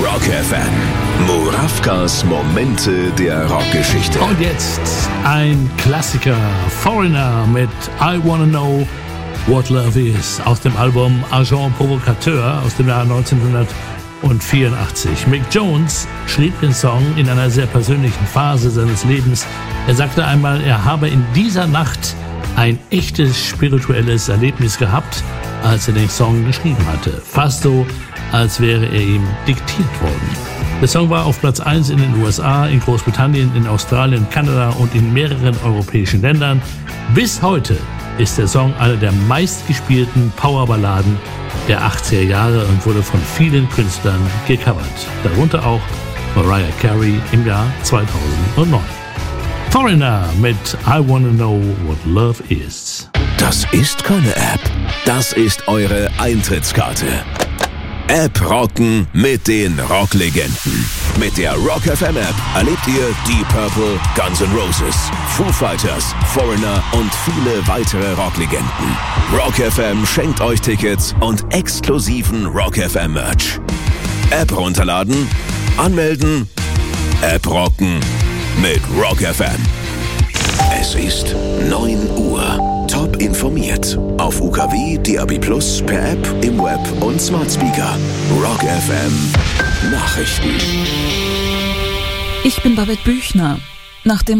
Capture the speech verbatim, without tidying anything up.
Rock F M. Murawkas Momente der Rockgeschichte. Und jetzt ein Klassiker, Foreigner mit I Wanna Know What Love Is aus dem Album Agent Provocateur aus dem Jahr neunzehnhundertvierundachtzig. Mick Jones schrieb den Song in einer sehr persönlichen Phase seines Lebens. Er sagte einmal, er habe in dieser Nacht ein echtes spirituelles Erlebnis gehabt, als er den Song geschrieben hatte. Fast so, als wäre er ihm diktiert worden. Der Song war auf Platz eins in den U S A, in Großbritannien, in Australien, Kanada und in mehreren europäischen Ländern. Bis heute ist der Song einer der meistgespielten Powerballaden der achtziger Jahre und wurde von vielen Künstlern gecovert. Darunter auch Mariah Carey im Jahr zweitausendneun. Foreigner mit I Wanna Know What Love Is. Das ist keine App, das ist eure Eintrittskarte. App rocken mit den Rocklegenden. Mit der Rock F M App erlebt ihr Deep Purple, Guns N' Roses, Foo Fighters, Foreigner und viele weitere Rocklegenden. Rock F M schenkt euch Tickets und exklusiven Rock F M Merch. App runterladen, anmelden, App rocken mit Rock F M. Es ist neun Uhr. Top informiert. Auf U K W, D A B Plus, per App, im Web und Smart Speaker. Rock F M Nachrichten. Ich bin Babette Büchner. Nach dem